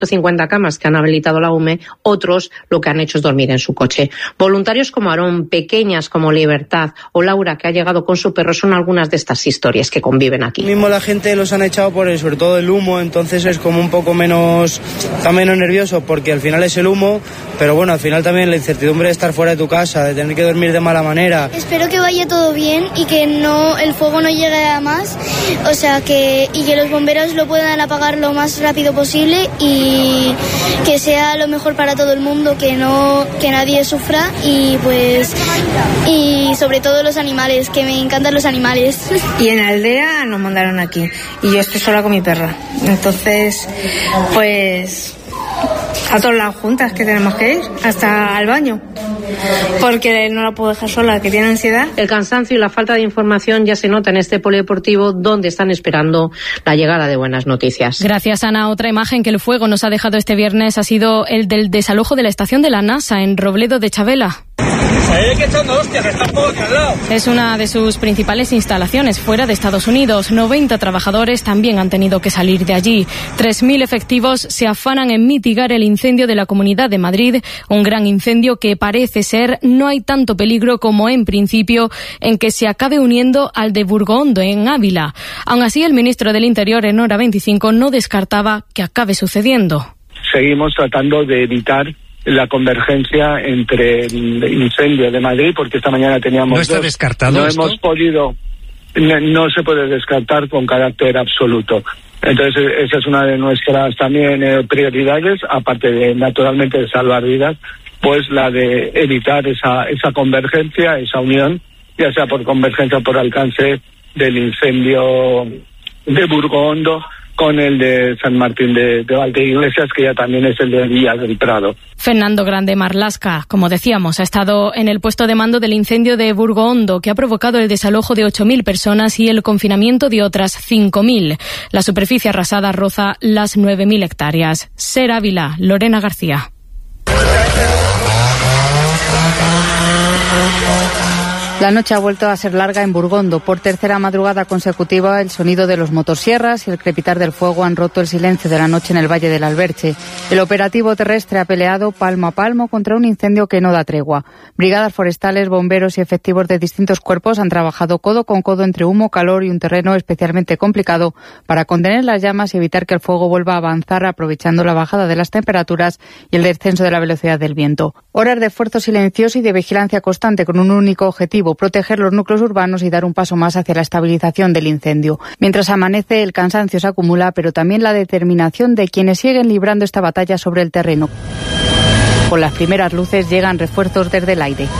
50 camas que han habilitado la UME, otros lo que han hecho es dormir en su coche. Voluntarios como Aarón, pequeñas como Libertad o Laura, que ha llegado con su perro, son algunas de estas historias que conviven aquí. Mismo la gente los han echado por sobre todo el humo, entonces es como un poco menos nervioso porque al final es el humo, pero bueno, al final también la incertidumbre de estar fuera de tu casa, de tener que dormir de mala manera. Espero que vaya todo bien y que el fuego no llegue a más, o sea que los bomberos lo puedan apagar lo más rápido posible y que sea lo mejor para todo el mundo, que nadie sufra y sobre todo los animales, que me encantan los animales. Y en la aldea nos mandaron aquí y yo estoy sola con mi perra, entonces pues a todas las juntas que tenemos que ir, hasta al baño, porque no la puedo dejar sola, que tiene ansiedad. El cansancio y la falta de información ya se nota en este polideportivo, donde están esperando la llegada de buenas noticias. Gracias, Ana. Otra imagen que el fuego nos ha dejado este viernes ha sido el del desalojo de la estación de la NASA en Robledo de Chavela. Es una de sus principales instalaciones fuera de Estados Unidos. 90 trabajadores también han tenido que salir de allí. 3.000 efectivos se afanan en mitigar el incendio de la Comunidad de Madrid, un gran incendio que parece ser no hay tanto peligro como en principio en que se acabe uniendo al de Burgondo en Ávila. Aún así, el ministro del Interior en Hora 25 no descartaba que acabe sucediendo. Seguimos tratando de evitar la convergencia entre el incendio de Madrid, porque esta mañana teníamos ¿No está descartado no esto? hemos podido, no se puede descartar con carácter absoluto. Entonces esa es una de nuestras también prioridades, aparte de naturalmente de salvar vidas, pues la de evitar esa convergencia, esa unión, ya sea por convergencia o por alcance del incendio de Burgondo con el de San Martín de Valdeiglesias, que ya también es el de Villa del Prado. Fernando Grande Marlaska, como decíamos, ha estado en el puesto de mando del incendio de Burgondo, que ha provocado el desalojo de 8.000 personas y el confinamiento de otras 5.000. La superficie arrasada roza las 9.000 hectáreas. Ser Ávila, Lorena García. La noche ha vuelto a ser larga en Burgondo. Por tercera madrugada consecutiva, el sonido de los motosierras y el crepitar del fuego han roto el silencio de la noche en el Valle del Alberche. El operativo terrestre ha peleado palmo a palmo contra un incendio que no da tregua. Brigadas forestales, bomberos y efectivos de distintos cuerpos han trabajado codo con codo entre humo, calor y un terreno especialmente complicado para contener las llamas y evitar que el fuego vuelva a avanzar, aprovechando la bajada de las temperaturas y el descenso de la velocidad del viento. Horas de esfuerzo silencioso y de vigilancia constante con un único objetivo: proteger los núcleos urbanos y dar un paso más hacia la estabilización del incendio. Mientras amanece, el cansancio se acumula, pero también la determinación de quienes siguen librando esta batalla sobre el terreno. Con las primeras luces llegan refuerzos desde el aire.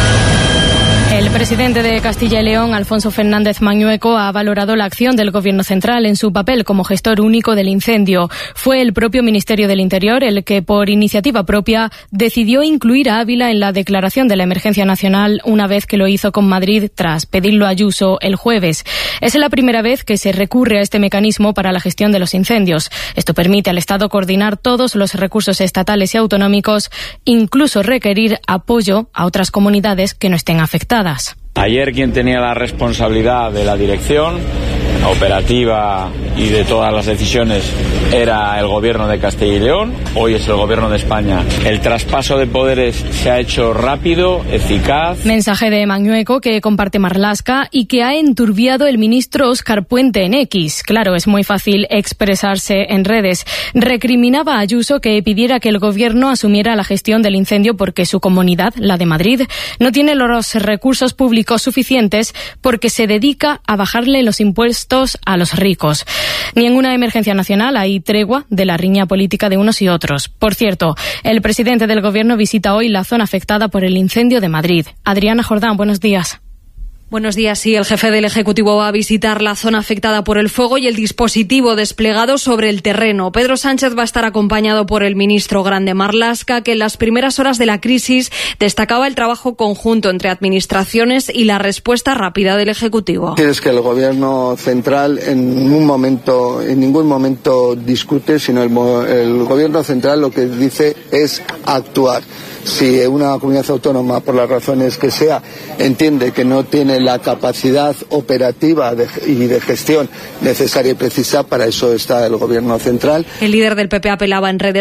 El presidente de Castilla y León, Alfonso Fernández Mañueco, ha valorado la acción del Gobierno central en su papel como gestor único del incendio. Fue el propio Ministerio del Interior el que, por iniciativa propia, decidió incluir a Ávila en la declaración de la emergencia nacional, una vez que lo hizo con Madrid tras pedirlo a Ayuso el jueves. Es la primera vez que se recurre a este mecanismo para la gestión de los incendios. Esto permite al Estado coordinar todos los recursos estatales y autonómicos, incluso requerir apoyo a otras comunidades que no estén afectadas. Ayer quien tenía la responsabilidad de la dirección operativa y de todas las decisiones era el Gobierno de Castilla y León, hoy es el Gobierno de España. El traspaso de poderes se ha hecho rápido, eficaz. Mensaje de Mañueco que comparte Marlaska y que ha enturbiado el ministro Óscar Puente en X. Claro, es muy fácil expresarse en redes. Recriminaba a Ayuso que pidiera que el Gobierno asumiera la gestión del incendio porque su comunidad, la de Madrid, no tiene los recursos públicos suficientes porque se dedica a bajarle los impuestos a los ricos. Ni en una emergencia nacional hay tregua de la riña política de unos y otros. Por cierto, el presidente del Gobierno visita hoy la zona afectada por el incendio de Madrid. Adriana Jordán, buenos días. Buenos días. Sí, el jefe del Ejecutivo va a visitar la zona afectada por el fuego y el dispositivo desplegado sobre el terreno. Pedro Sánchez va a estar acompañado por el ministro Grande Marlaska, que en las primeras horas de la crisis destacaba el trabajo conjunto entre administraciones y la respuesta rápida del Ejecutivo. Es que el Gobierno central en ningún momento discute, sino el Gobierno central lo que dice es actuar. Si una comunidad autónoma, por las razones que sea, entiende que no tiene la capacidad operativa y de gestión necesaria y precisa. Para eso está el Gobierno central. El líder del PP apelaba en redes